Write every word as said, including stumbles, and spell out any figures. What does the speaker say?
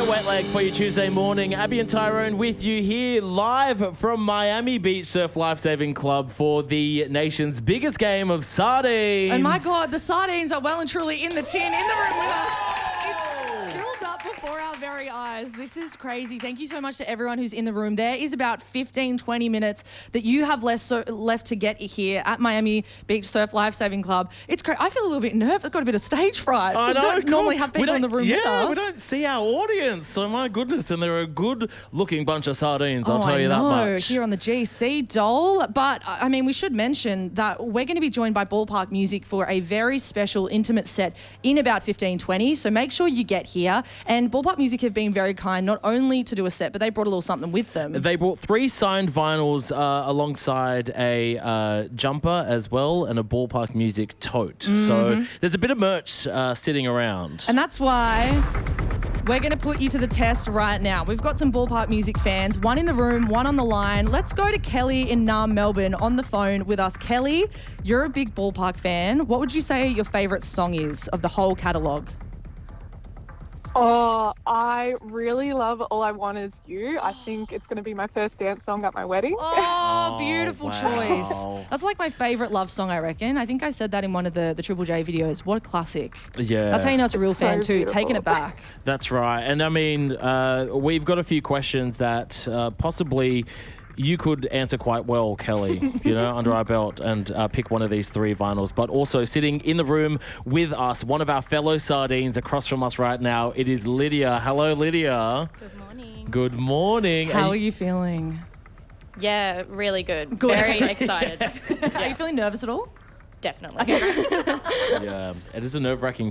a wet leg for you Tuesday morning. Abby and Tyrone with you here live from Miami Beach Surf Lifesaving Club for the nation's biggest game of sardines. And my God, the sardines are well and truly in the tin, in the room with us. It's filled up before our very eyes. This is crazy. Thank you so much to everyone who's in the room. There is about fifteen, twenty minutes that you have less so, left to get here at Miami Beach Surf Lifesaving Club. It's great. I feel a little bit nervous. I've got a bit of stage fright. I We know, don't God. normally have We people in don't- the room yeah, with us. we don't see our audience. So my goodness, and they're a good-looking bunch of sardines. I'll Oh, tell I you know, that much. here on the G C, Dole. But, I mean, we should mention that we're going to be joined by Ballpark Music for a very special, intimate set in about fifteen twenty. So make sure you get here. And Ballpark Music have been very kind, not only to do a set, but they brought a little something with them. They brought three signed vinyls uh, alongside a uh, jumper as well and a Ballpark Music tote. Mm-hmm. So there's a bit of merch uh, sitting around. And that's why we're going to put you to the test right now. We've got some Ballpark Music fans, one in the room, one on the line. Let's go to Kelly in Naarm, Melbourne, on the phone with us. Kelly, you're a big Ballpark fan. What would you say your favourite song is of the whole catalogue? Oh, I really love All I Want Is You. I think it's going to be my first dance song at my wedding. Oh, Oh, beautiful wow. choice. That's like my favourite love song, I reckon. I think I said that in one of the, the Triple J videos. What a classic. Yeah. That's how you know it's a real fan So too, beautiful. taking it back. That's right. And I mean, uh, we've got a few questions that uh, possibly you could answer quite well, Kelly, you know, under our belt and uh, pick one of these three vinyls. But also sitting in the room with us, one of our fellow sardines across from us right now, it is Lydia. Hello, Lydia. Good morning. Good morning. How Are are you- you feeling? Yeah, really good. Good. Very excited. Are you feeling nervous at all? Definitely. Yeah, it is a nerve-wracking